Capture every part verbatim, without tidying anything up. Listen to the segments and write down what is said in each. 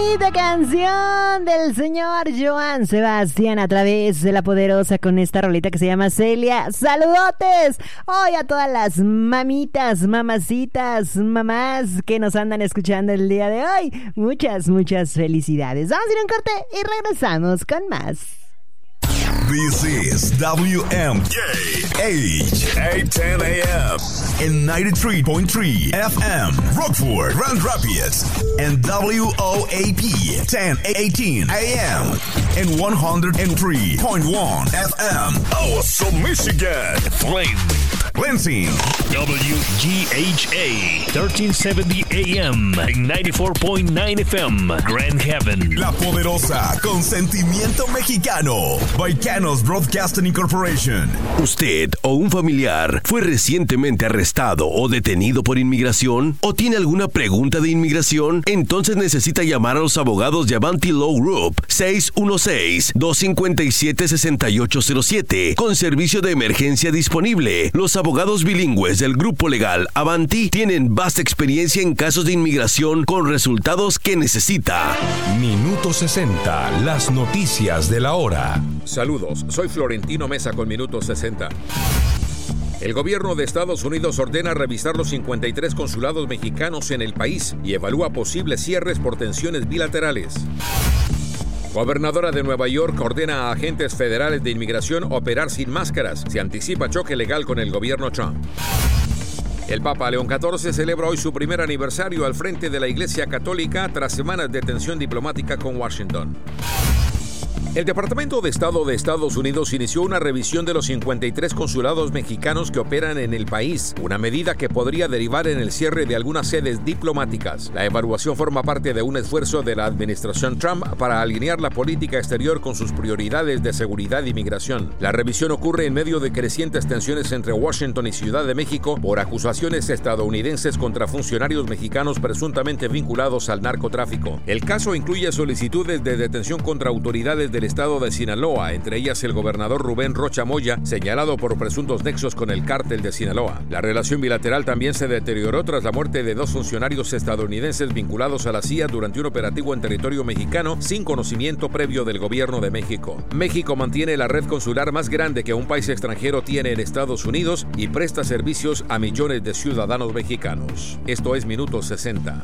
Bonita canción del señor Joan Sebastián a través de La Poderosa con esta rolita que se llama Celia. ¡Saludotes! Hoy a todas las mamitas, mamacitas, mamás que nos andan escuchando el día de hoy. Muchas, muchas felicidades. Vamos a ir a un corte y regresamos con más. This is W M K H eight ten A M and ninety-three point three F M Rockford, Grand Rapids, and W O A P ten eighteen A M and one oh three point one F M Awesome, Michigan. Flame Lansing, W G H A thirteen seventy A M and ninety-four point nine F M Grand Haven. La Poderosa con sentimiento mexicano. Baicanos Broadcasting Incorporation. ¿Usted o un familiar fue recientemente arrestado o detenido por inmigración? ¿O tiene alguna pregunta de inmigración? Entonces necesita llamar a los abogados de Avanti Law Group seis uno seis, dos cinco siete, seis ocho cero siete con servicio de emergencia disponible. Los abogados bilingües del grupo legal Avanti tienen vasta experiencia en casos de inmigración con resultados que necesita. Minuto sesenta, las noticias de la hora. Saludos, soy Florentino Mesa con Minuto sesenta. El gobierno de Estados Unidos ordena revisar los cincuenta y tres consulados mexicanos en el país y evalúa posibles cierres por tensiones bilaterales. Gobernadora de Nueva York ordena a agentes federales de inmigración operar sin máscaras. Se anticipa choque legal con el gobierno Trump. El Papa León catorce celebra hoy su primer aniversario al frente de la Iglesia Católica tras semanas de tensión diplomática con Washington. El Departamento de Estado de Estados Unidos inició una revisión de los cincuenta y tres consulados mexicanos que operan en el país, una medida que podría derivar en el cierre de algunas sedes diplomáticas. La evaluación forma parte de un esfuerzo de la administración Trump para alinear la política exterior con sus prioridades de seguridad y migración. La revisión ocurre en medio de crecientes tensiones entre Washington y Ciudad de México por acusaciones estadounidenses contra funcionarios mexicanos presuntamente vinculados al narcotráfico. El caso incluye solicitudes de detención contra autoridades de del estado de Sinaloa, entre ellas el gobernador Rubén Rocha Moya, señalado por presuntos nexos con el cártel de Sinaloa. La relación bilateral también se deterioró tras la muerte de dos funcionarios estadounidenses vinculados a la C I A durante un operativo en territorio mexicano sin conocimiento previo del gobierno de México. México mantiene la red consular más grande que un país extranjero tiene en Estados Unidos y presta servicios a millones de ciudadanos mexicanos. Esto es Minuto sesenta.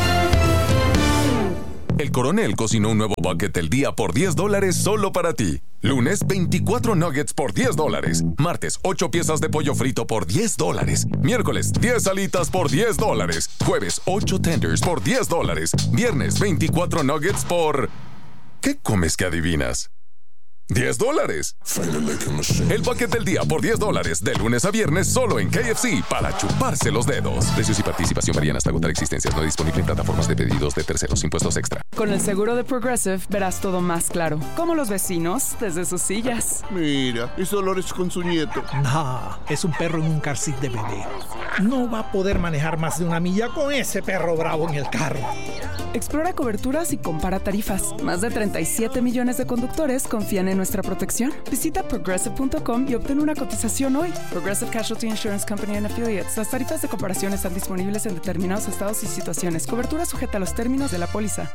El Coronel cocinó un nuevo bucket del día por diez dólares solo para ti. Lunes, veinticuatro nuggets por diez dólares. Martes, ocho piezas de pollo frito por diez dólares. Miércoles, diez alitas por diez dólares. Jueves, ocho tenders por diez dólares. Viernes, veinticuatro nuggets por... ¿Qué comes que adivinas? diez dólares. El bucket del día por diez dólares, de lunes a viernes, solo en K F C, para chuparse los dedos. Precios y participación varían hasta agotar existencias. No disponible en plataformas de pedidos de terceros. Impuestos extra. Con el seguro de Progressive verás todo más claro. Como los vecinos desde sus sillas. Mira, es Dolores con su nieto. No, es un perro en un car seat de bebé. No va a poder manejar más de una milla con ese perro bravo en el carro. Explora coberturas y compara tarifas. Más de treinta y siete millones de conductores confían en nuestra protección. Visita progressive punto com y obtén una cotización hoy. Progressive Casualty Insurance Company and Affiliates. Las tarifas de comparación están disponibles en determinados estados y situaciones. Cobertura sujeta a los términos de la póliza.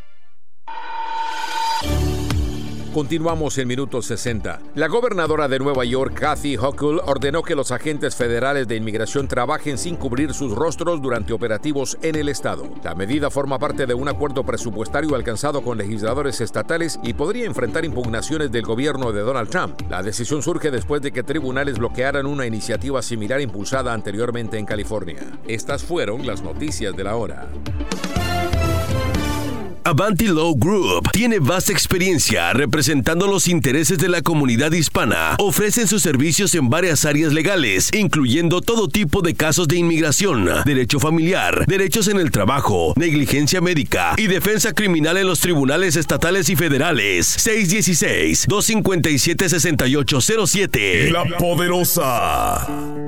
Continuamos en Minuto sesenta. La gobernadora de Nueva York, Kathy Hochul, ordenó que los agentes federales de inmigración trabajen sin cubrir sus rostros durante operativos en el estado. La medida forma parte de un acuerdo presupuestario alcanzado con legisladores estatales y podría enfrentar impugnaciones del gobierno de Donald Trump. La decisión surge después de que tribunales bloquearan una iniciativa similar impulsada anteriormente en California. Estas fueron las noticias de la hora. Avanti Law Group tiene vasta experiencia representando los intereses de la comunidad hispana. Ofrecen sus servicios en varias áreas legales, incluyendo todo tipo de casos de inmigración, derecho familiar, derechos en el trabajo, negligencia médica y defensa criminal en los tribunales estatales y federales. seis uno seis, dos cinco siete, seis ocho cero siete. La Poderosa.